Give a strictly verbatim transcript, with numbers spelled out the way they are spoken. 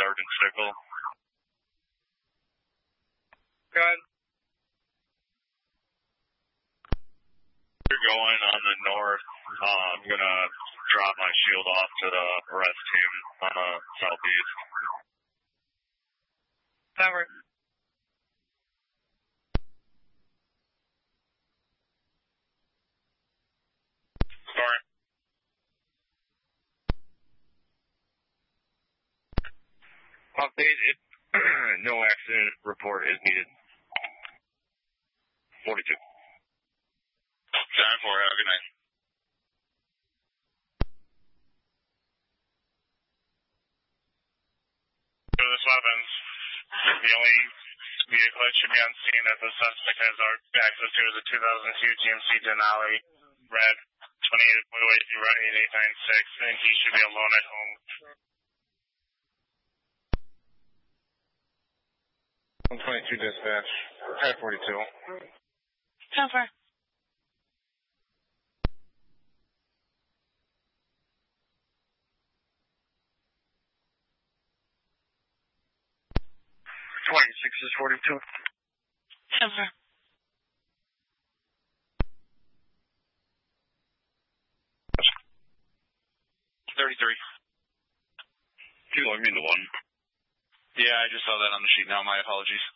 Sergeant Stickle. Good. You're going on the north. Uh, I'm going to drop my shield off to the rest team on the southeast. Cover. Sorry. Update, it, no accident report is needed. forty-two. Time for have a good night. For this weapons, the only vehicle that should be on scene that the suspect has access to is a two thousand two G M C Denali, red, twenty-eight Blue A C running eight ninety-six, and he should be alone at home. one twenty-two dispatch, ten forty-two. Cover. twenty-six is forty-two. Cover. thirty-three. Two, I mean the one. Yeah, I just saw that on the sheet now. My apologies.